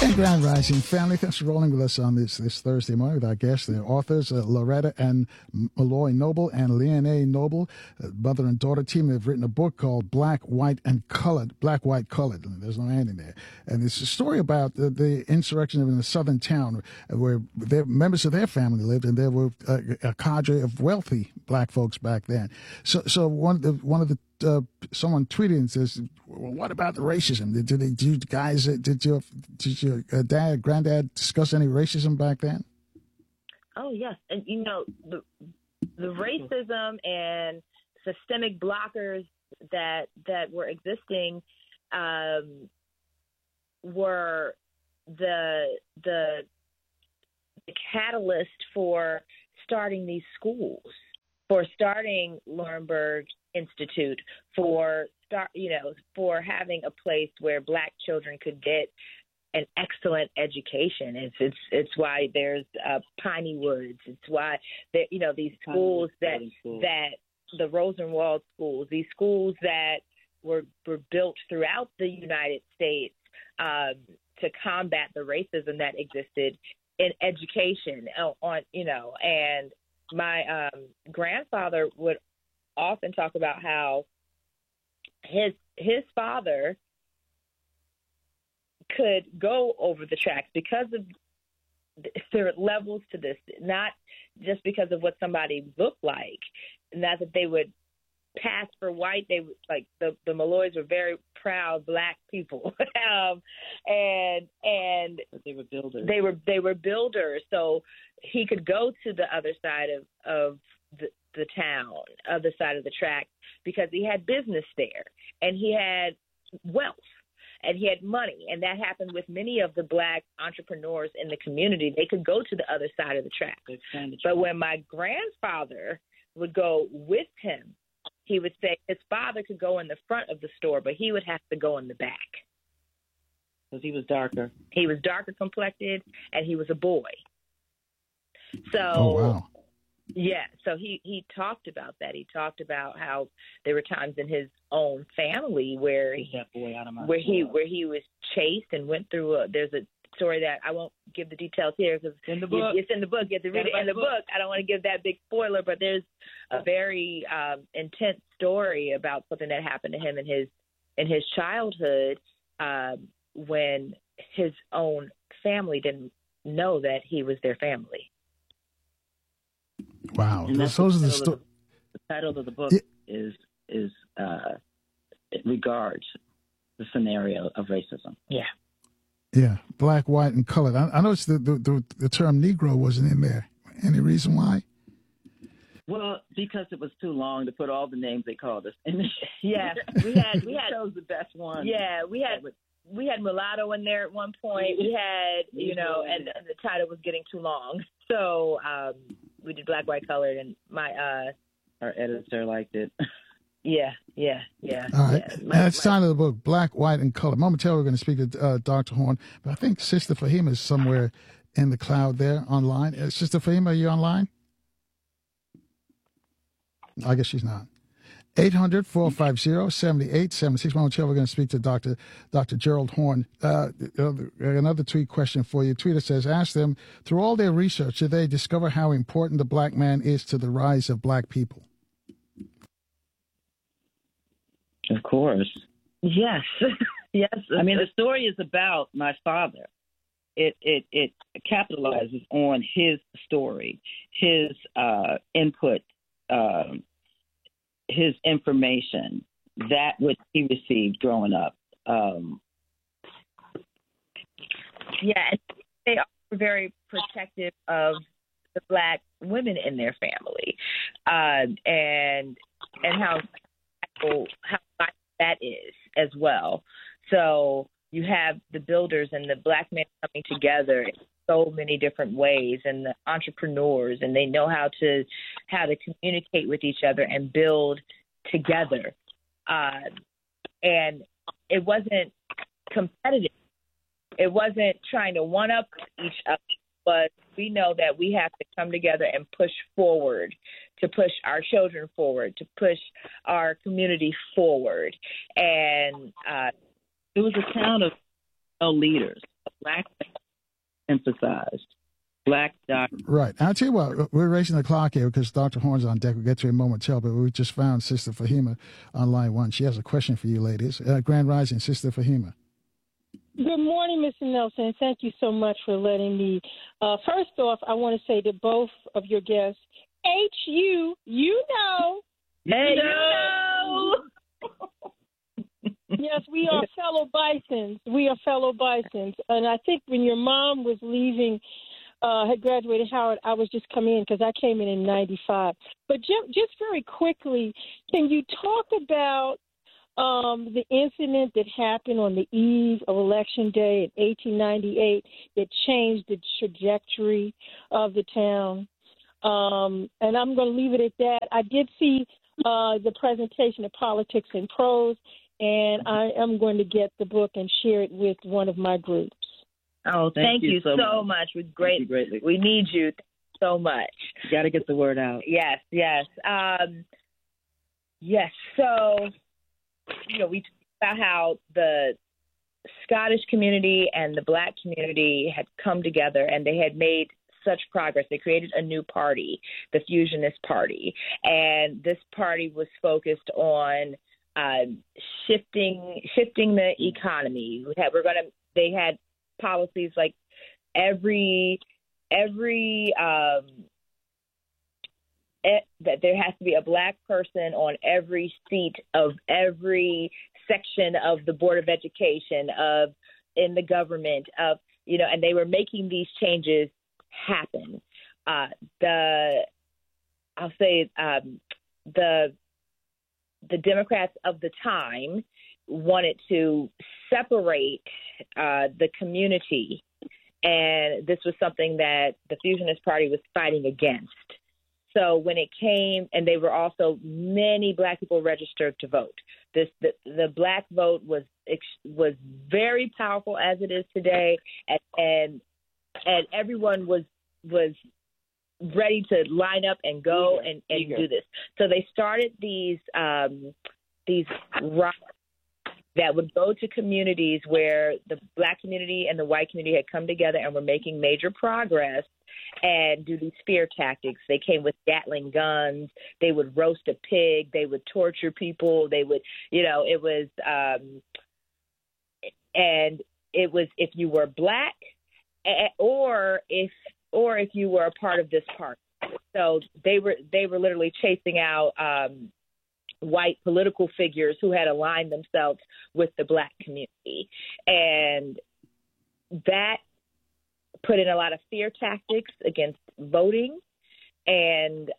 And Grand Rising family, thanks for rolling with us on this Thursday morning with our guests, the authors Loretta and Malloy Noble and Leanne Noble, mother and daughter team. They've written a book called Black, White, and Colored. Black, White, Colored. There's no ending there. And it's a story about the insurrection in a southern town where members of their family lived, and there were a cadre of wealthy black folks back then. So one of the someone tweeted and says, well, what about the racism? Did your granddad discuss any racism back then? Oh, yes. And, the racism and systemic blockers that were existing were the catalyst for starting these schools, for starting Laurinburg Institute, for having a place where Black children could get an excellent education. It's why there's Piney Woods. It's why these schools that the Rosenwald schools, these schools that were built throughout the United States to combat the racism that existed in education. And my grandfather would often talk about how his father could go over the tracks because of there are levels to this, not just because of what somebody looked like, not that they would pass for white. They would, like the Malloys were very proud Black people, and they were builders. They were builders, so he could go to the other side of the town, other side of the track, because he had business there and he had wealth and he had money. And that happened with many of the Black entrepreneurs in the community. They could go to the other side of the track. But when my grandfather would go with him, he would say his father could go in the front of the store, but he would have to go in the back. Because he was darker. He was darker complected, and he was a boy. So, oh, wow. Yeah, so he talked about that. He talked about how there were times in his own family where he was chased and went through there's a story that I won't give the details here because in the book. It's in the book. You have to read it in the book. I don't want to give that big spoiler, but there's a very intense story about something that happened to him in his childhood when his own family didn't know that he was their family. Wow. And that's the title of the book is it regards the scenario of racism. Yeah. Yeah, Black, White, and Colored. I noticed the term Negro wasn't in there. Any reason why? Well, because it was too long to put all the names they called us. Yeah, we chose the best one. Yeah, we had mulatto in there at one point. We had, and the title was getting too long. So we did Black, White, Colored, and our editor liked it. Yeah. All right. And it's time of the book, Black, White, and Colored. Momentarily, we're going to speak to Dr. Horn, but I think Sister Fahima is somewhere in the cloud there online. Sister Fahima, are you online? I guess she's not. 800-450-7876. Momentarily, we're going to speak to Dr. Gerald Horn. Another tweet question for you. Tweeter says, ask them, through all their research, did they discover how important the Black man is to the rise of Black people? Of course. Yes. Yes. I mean, the story is about my father. It capitalizes on his story, his input, his information, that which he received growing up. Yeah, and they are very protective of the Black women in their family, and how that is as well. So you have the builders and the Black men coming together in so many different ways, and the entrepreneurs, and they know how to communicate with each other and build together. And it wasn't competitive. It wasn't trying to one up each other, but we know that we have to come together and push forward, to push our children forward, to push our community forward. And it was a town of no leaders. Black emphasized. Black doctor. Right. I'll tell you what, we're racing the clock here because Dr. Horn's on deck. We'll get to her momentarily, but we just found Sister Fahima on line one. She has a question for you, ladies. Grand Rising, Sister Fahima. Good morning, Mr. Nelson. Thank you so much for letting me. First off, I want to say to both of your guests, H.U., you know. Hey, you know. Yes, we are fellow Bisons. We are fellow Bisons. And I think when your mom was leaving, had graduated Howard, I was just coming in because I came in 95. But just very quickly, can you talk about the incident that happened on the eve of Election Day in 1898 that changed the trajectory of the town? And I'm going to leave it at that. I did see the presentation of Politics and Prose, and I am going to get the book and share it with one of my groups. Oh, thank you so much. We're great. We need you so much. You got to get the word out. Yes. Yes. So, we talked about how the Scottish community and the Black community had come together and they had made such progress. They created a new party, the Fusionist Party, and this party was focused on shifting the economy. They had policies like every that there has to be a Black person on every seat of every section of the Board of Education, in the government, and they were making these changes happen. The Democrats of the time wanted to separate the community, and this was something that the Fusionist Party was fighting against. So when it came, and they were also many Black people registered to vote. The Black vote was very powerful as it is today, and everyone was ready to line up and go and do this. So they started these rides that would go to communities where the Black community and the white community had come together and were making major progress, and do these fear tactics. They came with Gatling guns. They would roast a pig. They would torture people. They would, it was, and it was if you were Black, or if you were a part of this party. So they were literally chasing out white political figures who had aligned themselves with the Black community, and that put in a lot of fear tactics against voting. And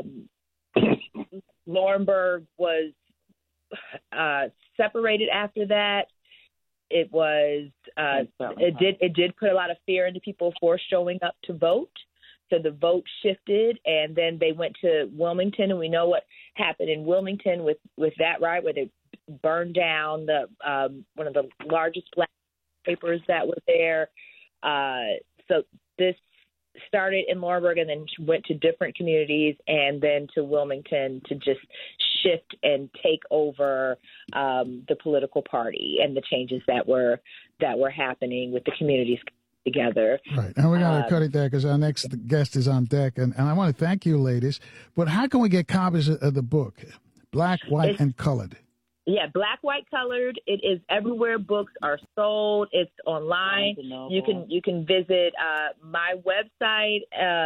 Laurinburg was separated after that. It was it did put a lot of fear into people for showing up to vote. So the vote shifted, and then they went to Wilmington, and we know what happened in Wilmington with that riot, where they burned down the one of the largest Black papers that was there. So this started in Laurinburg and then went to different communities and then to Wilmington to just shift and take over the political party and the changes that were happening with the communities together. Right. And we're going to cut it there because our next guest is on deck. And I want to thank you, ladies. But how can we get copies of the book, Black, White, and Colored? Yeah, Black, White, Colored. It is everywhere books are sold. It's online. You can visit my website,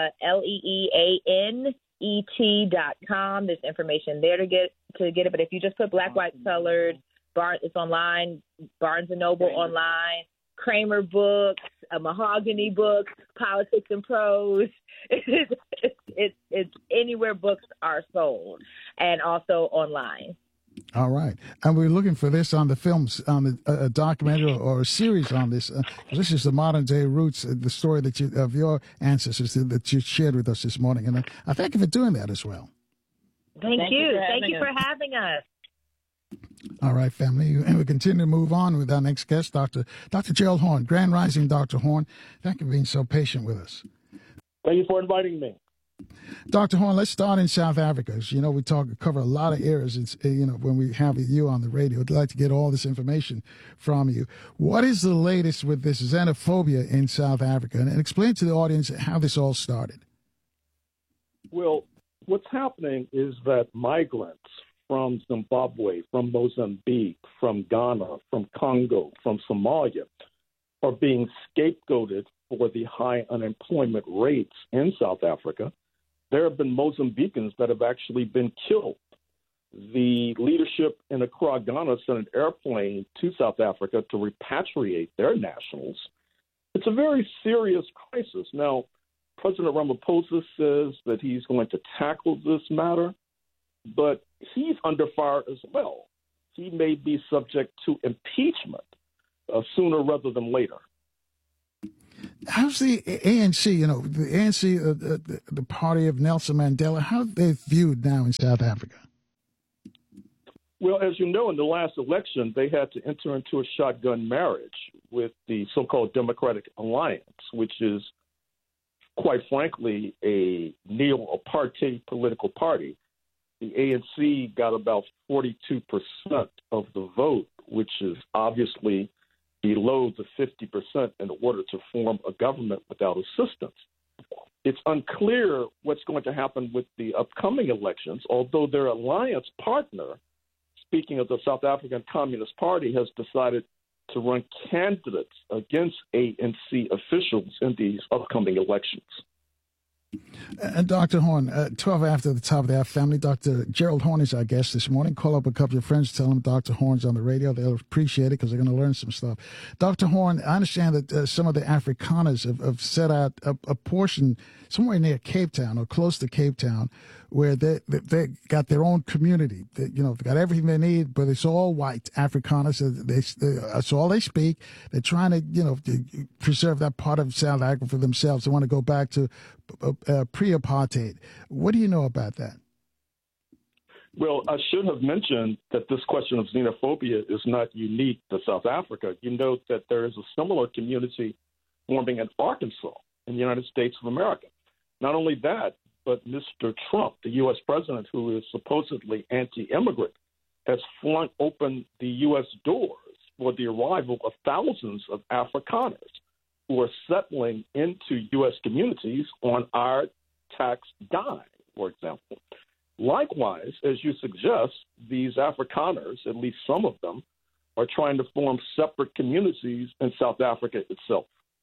leeanet.com. There's information there to get it. But if you just put Black, White, Colored, it's online. Barnes and Noble online. Kramer books, Mahogany books, Politics and Prose. It's anywhere books are sold, and also online. All right. And we're looking for this on the films, on a documentary or a series on this. This is the modern day roots, the story of your ancestors that you shared with us this morning. And I thank you for doing that as well. Thank you. Thank you for having us. All right, family. And we continue to move on with our next guest, Dr. Gerald Horne. Grand Rising, Dr. Horne. Thank you for being so patient with us. Thank you for inviting me. Dr. Horn, let's start in South Africa. You know, we cover a lot of areas. It's, when we have you on the radio, I'd like to get all this information from you. What is the latest with this xenophobia in South Africa? And explain to the audience how this all started. Well, what's happening is that migrants from Zimbabwe, from Mozambique, from Ghana, from Congo, from Somalia are being scapegoated for the high unemployment rates in South Africa. There have been Mozambicans that have actually been killed. The leadership in Accra, Ghana, sent an airplane to South Africa to repatriate their nationals. It's a very serious crisis. Now, President Ramaphosa says that he's going to tackle this matter, but he's under fire as well. He may be subject to impeachment sooner rather than later. How's the ANC, the ANC, the party of Nelson Mandela, how are they viewed now in South Africa? Well, as you know, in the last election, they had to enter into a shotgun marriage with the so-called Democratic Alliance, which is, quite frankly, a neo-apartheid political party. The ANC got about 42% of the vote, which is obviously below the 50% in order to form a government without assistance. It's unclear what's going to happen with the upcoming elections, although their alliance partner, speaking of the South African Communist Party, has decided to run candidates against ANC officials in these upcoming elections. And Dr. Horn, 12 after the top of the hour, family. Dr. Gerald Horn is our guest this morning. Call up a couple of friends, tell them Dr. Horn's on the radio. They'll appreciate it because they're going to learn some stuff. Dr. Horn, I understand that some of the Afrikaners have set out a portion somewhere near Cape Town or close to Cape Town where they got their own community. They've got everything they need, but it's all white Afrikaners. That's all they speak. They're trying to, preserve that part of South Africa for themselves. They want to go back to pre-apartheid. What do you know about that? Well, I should have mentioned that this question of xenophobia is not unique to South Africa. You note that there is a similar community forming in Arkansas in the United States of America. Not only that, but Mr. Trump, the U.S. president, who is supposedly anti-immigrant, has flung open the U.S. doors for the arrival of thousands of Afrikaners who are settling into U.S. communities on our tax dime, for example. Likewise, as you suggest, these Afrikaners, at least some of them, are trying to form separate communities in South Africa itself.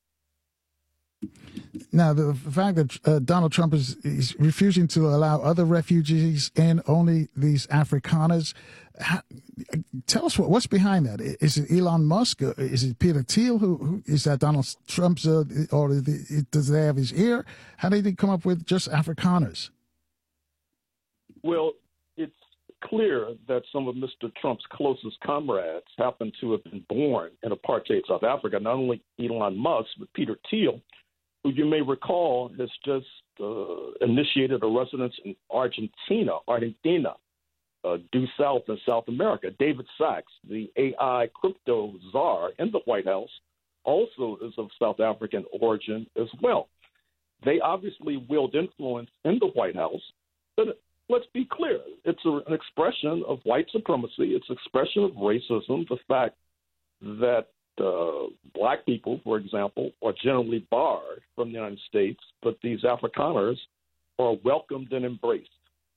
Now, the fact that Donald Trump is refusing to allow other refugees in, only these Afrikaners, tell us what's behind that. Is it Elon Musk? Is it Peter Thiel? Who is that Donald Trump's, or does they have his ear? How did he come up with just Afrikaners? Well, it's clear that some of Mr. Trump's closest comrades happen to have been born in apartheid South Africa. Not only Elon Musk, but Peter Thiel, who you may recall has just initiated a residence in Argentina, due south in South America. David Sachs, the AI crypto czar in the White House, also is of South African origin as well. They obviously wield influence in the White House, but let's be clear, it's an expression of white supremacy, it's an expression of racism, the fact that black people, for example, are generally barred from the United States, but these Afrikaners are welcomed and embraced.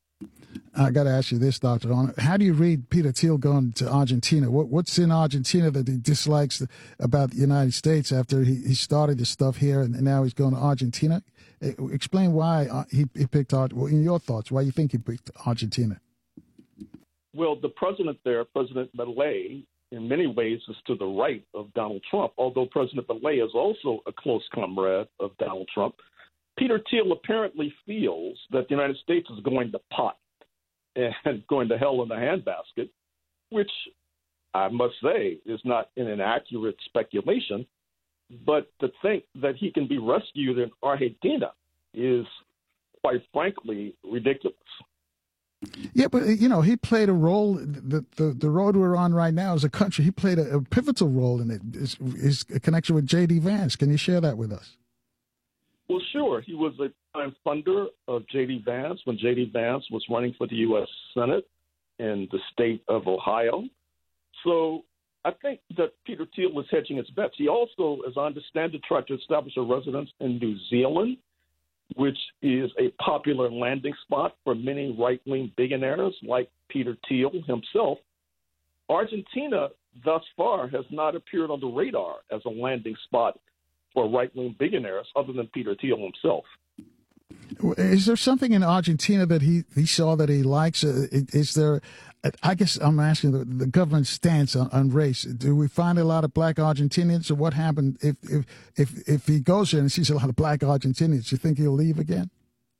I got to ask you this, Dr. Horn. How do you read Peter Thiel going to Argentina? What's in Argentina that he dislikes about the United States after he started this stuff here and now he's going to Argentina? Explain why he picked, in your thoughts, why you think he picked Argentina. Well, the president there, President Milei, in many ways is to the right of Donald Trump, although President Milei is also a close comrade of Donald Trump. Peter Thiel apparently feels that the United States is going to pot and going to hell in a handbasket, which I must say is not an inaccurate speculation. But to think that he can be rescued in Argentina is, quite frankly, ridiculous. Yeah, but, he played a role. The road we're on right now as a country, he played a pivotal role in it. His connection with J.D. Vance. Can you share that with us? Well, sure. He was a prime funder of J.D. Vance when J.D. Vance was running for the U.S. Senate in the state of Ohio. So I think that Peter Thiel was hedging his bets. He also, as I understand it, tried to establish a residence in New Zealand, which is a popular landing spot for many right-wing billionaires like Peter Thiel himself. Argentina, thus far, has not appeared on the radar as a landing spot for right-wing billionaires other than Peter Thiel himself. Is there something in Argentina that he saw that he likes? Is there, I guess I'm asking the government's stance on race. Do we find a lot of black Argentinians, or what happened if he goes there and sees a lot of black Argentinians? Do you think he'll leave again?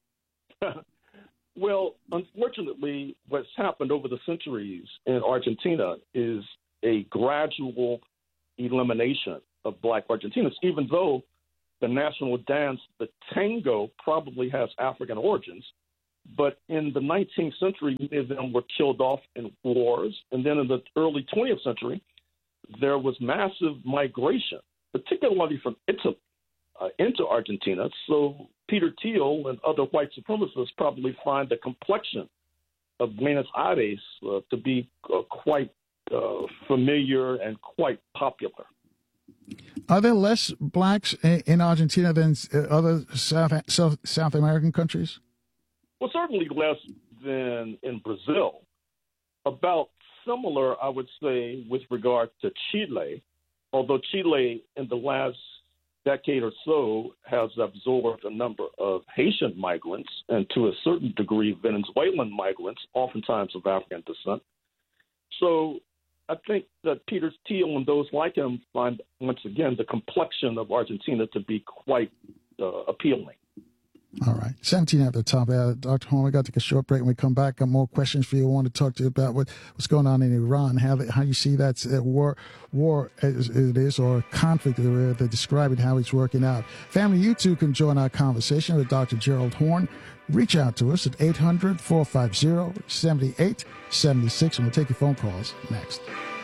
Well, unfortunately, what's happened over the centuries in Argentina is a gradual elimination of black Argentinians, even though the national dance, the tango, probably has African origins. But in the 19th century, many of them were killed off in wars. And then in the early 20th century, there was massive migration, particularly from Italy into Argentina. So Peter Thiel and other white supremacists probably find the complexion of Buenos Aires to be quite familiar and quite popular. Are there less blacks in Argentina than other South American countries? Well, certainly less than in Brazil. About similar, I would say, with regard to Chile, although Chile in the last decade or so has absorbed a number of Haitian migrants and to a certain degree Venezuelan migrants, oftentimes of African descent. So I think that Peter Thiel and those like him find, once again, the complexion of Argentina to be quite appealing. All right. 17 at the top. Dr. Horn, we got to take a short break. When we come back, got more questions for you. I want to talk to you about what's going on in Iran, how you see that war as it is, or conflict, they describe it, how it's working out. Family, you too can join our conversation with Dr. Gerald Horn. Reach out to us at 800-450-7876, and we'll take your phone calls next.